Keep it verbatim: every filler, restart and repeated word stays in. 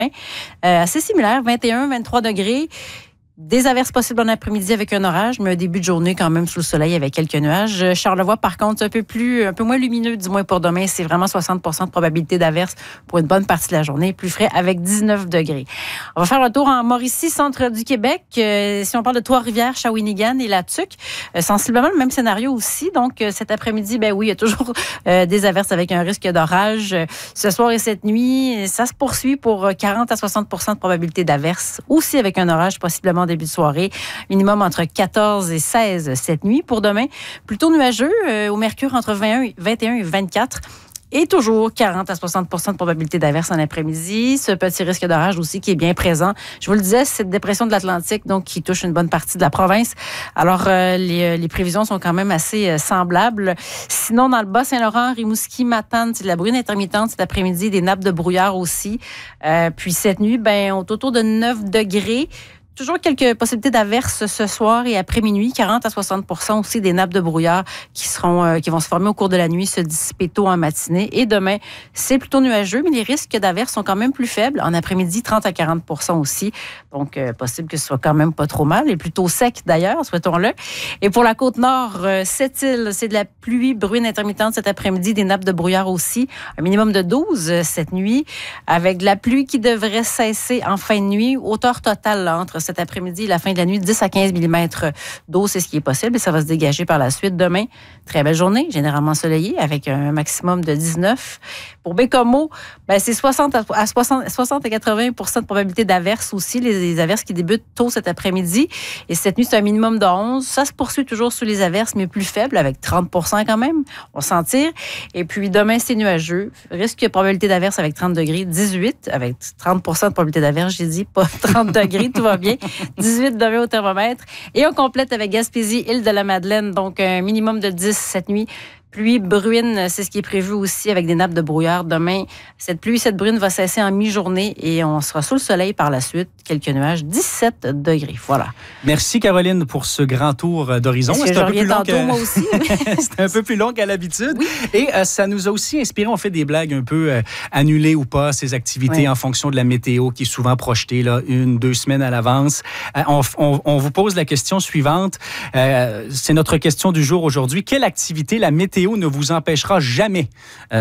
Euh, assez similaire, vingt et un, vingt-trois degrés. Des averses possibles en après-midi avec un orage, mais un début de journée quand même sous le soleil avec quelques nuages. Charlevoix, par contre, c'est un peu plus, un peu moins lumineux, du moins pour demain. C'est vraiment soixante pour cent de probabilité d'averse pour une bonne partie de la journée. Plus frais avec dix-neuf degrés. On va faire un tour en Mauricie, centre du Québec. Euh, si on parle de Trois-Rivières, Shawinigan et La Tuque, euh, sensiblement le même scénario aussi. Donc, euh, cet après-midi, ben oui, il y a toujours euh, des averses avec un risque d'orage. Euh, ce soir et cette nuit, ça se poursuit pour quarante à soixante pour cent de probabilité d'averse. Aussi avec un orage, possiblement début de soirée. Minimum entre quatorze et seize cette nuit. Pour demain, plutôt nuageux, euh, au mercure entre vingt et un et vingt-quatre. Et toujours quarante à soixante pour cent de probabilité d'averse en après-midi. Ce petit risque d'orage aussi qui est bien présent. Je vous le disais, c'est cette dépression de l'Atlantique donc qui touche une bonne partie de la province. Alors, euh, les, les prévisions sont quand même assez euh, semblables. Sinon, dans le Bas-Saint-Laurent, Rimouski, Matane, c'est de la bruine intermittente cet après-midi, des nappes de brouillard aussi. Euh, puis cette nuit, ben, autour de neuf degrés. Toujours quelques possibilités d'averses ce soir et après minuit, quarante à soixante pour cent aussi des nappes de brouillard qui seront, euh, qui vont se former au cours de la nuit, se dissiper tôt en matinée. Et demain, c'est plutôt nuageux, mais les risques d'averses sont quand même plus faibles. En après-midi, trente à quarante pour cent aussi. Donc, euh, possible que ce soit quand même pas trop mal et plutôt sec d'ailleurs, souhaitons-le. Et pour la Côte-Nord, euh, Sept-Îles, c'est de la pluie, bruine intermittente cet après-midi, des nappes de brouillard aussi. Un minimum de douze euh, cette nuit, avec de la pluie qui devrait cesser en fin de nuit. Hauteur totale là, entre cet après-midi et la fin de la nuit, dix à quinze millimètres d'eau, c'est ce qui est possible et ça va se dégager par la suite. Demain, très belle journée, généralement ensoleillée, avec un maximum de dix-neuf. Pour Bécomo, ben, c'est soixante à soixante, soixante à quatre-vingts pour cent de probabilité d'averse aussi, les, les averses qui débutent tôt cet après-midi. Et cette nuit, c'est un minimum de onze. Ça se poursuit toujours sous les averses, mais plus faible, avec trente pour cent quand même, on s'en tire. Et puis demain, c'est nuageux. Risque de probabilité d'averse avec trente degrés, dix-huit, avec trente pour cent de probabilité d'averse, j'ai dit, pas trente degrés, tout va bien. dix-huit demain au thermomètre. Et on complète avec Gaspésie, île de la Madeleine, donc un minimum de dix cette nuit. Pluie, bruine, c'est ce qui est prévu aussi avec des nappes de brouillard. Demain, cette pluie, cette bruine va cesser en mi-journée et on sera sous le soleil par la suite. Quelques nuages, dix-sept degrés. Voilà. Merci Caroline pour ce grand tour d'horizon. C'est un peu plus long tantôt, que... moi aussi. C'était un peu plus long qu'à l'habitude. Oui. Et euh, ça nous a aussi inspiré. On fait des blagues un peu euh, annulées ou pas, ces activités oui. en fonction de la météo qui est souvent projetée là, une, deux semaines à l'avance. Euh, on, on, on vous pose la question suivante. Euh, c'est notre question du jour aujourd'hui. Quelle activité la météo ne vous empêchera jamais euh,